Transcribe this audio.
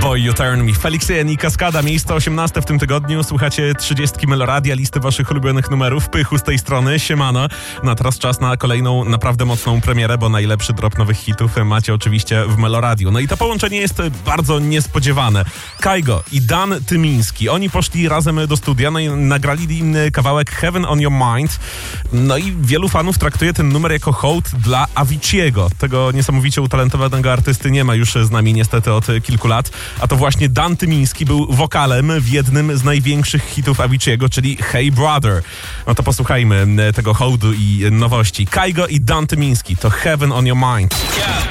Boy You Turn Me. Felix Jen i Kaskada, miejsce 18 w tym tygodniu. Słuchacie 30 Meloradia, listy waszych ulubionych numerów. Pychu z tej strony, siemano. No a teraz czas na kolejną naprawdę mocną premierę, bo najlepszy drop nowych hitów macie oczywiście w Meloradiu. No i to połączenie jest bardzo niespodziewane. Kygo i Dan Tymiński. Oni poszli razem do studia, no i nagrali kawałek Heaven on Your Mind. No i wielu fanów traktuje ten numer jako hołd dla Avicii'ego. Tego niesamowicie utalentowanego artysty nie ma już z nami niestety od kilku lat. A to właśnie Dan Tymiński był wokalem w jednym z największych hitów Avicii'ego, czyli Hey Brother. No to posłuchajmy tego hołdu i nowości. Kygo i Dan Tymiński to Heaven on Your Mind.